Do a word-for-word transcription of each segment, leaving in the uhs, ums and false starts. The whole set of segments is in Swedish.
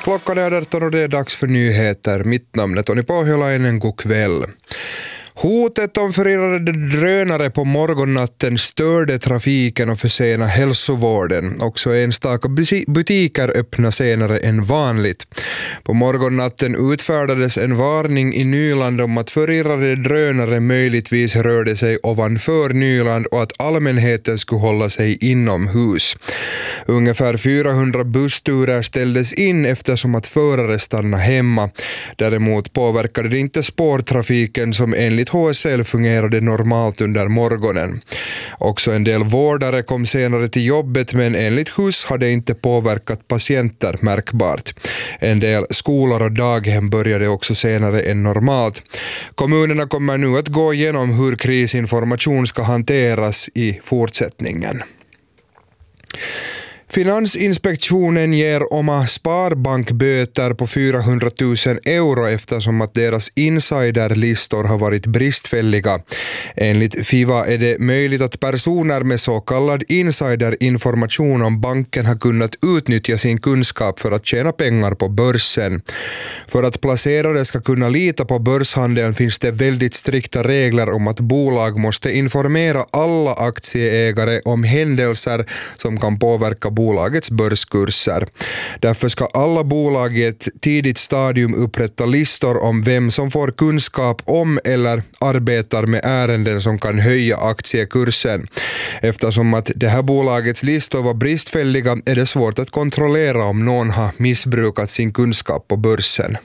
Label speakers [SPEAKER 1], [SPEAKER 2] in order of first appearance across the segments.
[SPEAKER 1] Klockan är arton och det är dags för nyheter. Mitt namn är Tony Pohjolainen, god kväll. Hotet om förirrade drönare på morgonnatten störde trafiken och försenade hälsovården. Också enstaka butiker öppnar senare än vanligt. På morgonnatten utfärdades en varning i Nyland om att förirrade drönare möjligtvis rörde sig ovanför Nyland och att allmänheten skulle hålla sig inomhus. Ungefär fyrahundra bussturer ställdes in eftersom att förare stannade hemma. Däremot påverkade det inte spårtrafiken som enligt H S L fungerade normalt under morgonen. Också en del vårdare kom senare till jobbet, men enligt H U S hade inte påverkat patienter märkbart. En del skolor och daghem började också senare än normalt. Kommunerna kommer nu att gå igenom hur krisinformation ska hanteras i fortsättningen. Finansinspektionen ger Oma Sparbank böter på fyrahundratusen euro eftersom att deras insiderlistor har varit bristfälliga. Enligt F I V A är det möjligt att personer med så kallad insiderinformation om banken har kunnat utnyttja sin kunskap för att tjäna pengar på börsen. För att placerare ska kunna lita på börshandeln finns det väldigt strikta regler om att bolag måste informera alla aktieägare om händelser som kan påverka bolagets börskurser. Därför ska alla bolag i ett tidigt stadium upprätta listor om vem som får kunskap om eller arbetar med ärenden som kan höja aktiekursen. Eftersom att det här bolagets listor var bristfälliga är det svårt att kontrollera om någon har missbrukat sin kunskap på börsen.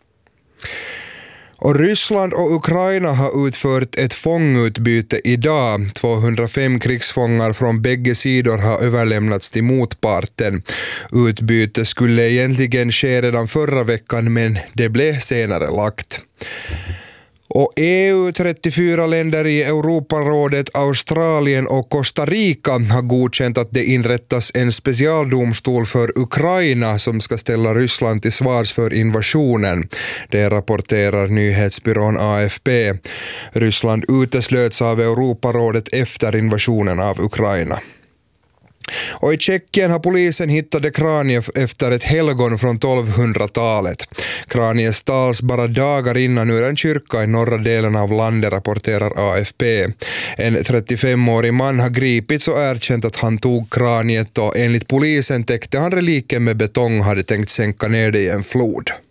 [SPEAKER 1] Och Ryssland och Ukraina har utfört ett fångutbyte idag. tvåhundrafem krigsfångar från bägge sidor har överlämnats till motparten. Utbyte skulle egentligen ske redan förra veckan, men det blev senare lagt. Och E U, trettiofyra länder i Europarådet, Australien och Costa Rica har godkänt att det inrättas en specialdomstol för Ukraina som ska ställa Ryssland till svars för invasionen. Det rapporterar nyhetsbyrån A F P. Ryssland uteslöts av Europarådet efter invasionen av Ukraina. Och i Tjeckien har polisen hittat kranier efter ett helgon från tolvhundratalet. Kraniet stals bara dagar innan ur en kyrka i norra delen av landet, rapporterar A F P. En trettiofemårig man har gripits och erkänt att han tog kraniet och enligt polisen täckte han reliken med betong och hade tänkt sänka ner det i en flod.